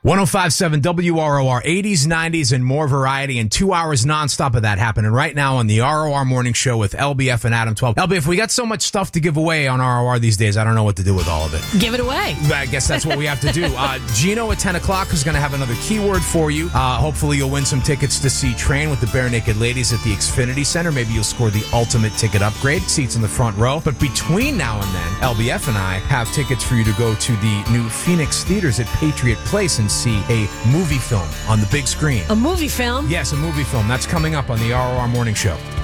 105.7 WROR, 80s, 90s, and more variety, and 2 hours nonstop of that happening right now on the ROR Morning Show with LBF and Adam 12. LBF, we got so much stuff to give away on ROR these days, I don't know what to do with all of it. Give it away. I guess that's what we have to do. Gino at 10 o'clock is going to have another keyword for you. Hopefully you'll win some tickets to see Train with the Bare Naked Ladies at the Xfinity Center. Maybe you'll score the ultimate ticket upgrade, seats in the front row. But between now and then, LBF and I have tickets for you to go to the new Phoenix Theaters at Patriot Place and see a movie film on the big screen. A movie film? Yes, a movie film. That's coming up on the ROR Morning Show.